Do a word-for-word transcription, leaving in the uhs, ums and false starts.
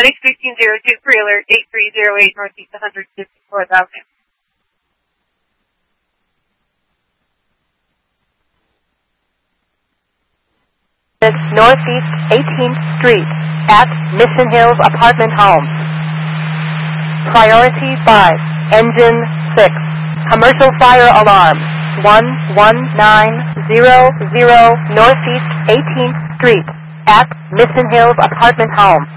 Phoenix thirteen oh two, pre-alert eight three oh eight, Northeast one fifty-fourth Avenue. Northeast eighteenth Street at Mission Hills Apartment Home. Priority five, Engine six. Commercial fire alarm one one nine zero zero Northeast eighteenth Street at Mission Hills Apartment Home.